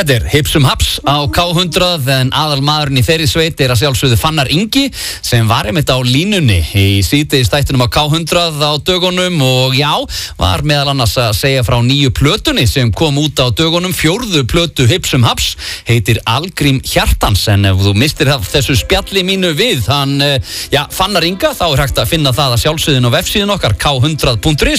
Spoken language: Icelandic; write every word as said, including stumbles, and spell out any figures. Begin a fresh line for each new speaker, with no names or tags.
Þetta er Hipsum Haps á K hundrað en aðal maðurinn í þeirri sveit er að sjálfsögðu Fannar Ingi sem var einmitt á línunni í síðdegisþættinum á K hundrað á dögunum og já, var meðal annars að segja frá nýju plötunni sem kom út á dögunum. Fjórðu plötu Hipsum Haps heitir Algrím Hjartans en ef þú mistir þessu spjalli mínu við hann, já, Fannar Inga, þá er hægt að finna það að sjálfsögðin á vefsíðun okkar k hundrað punktur is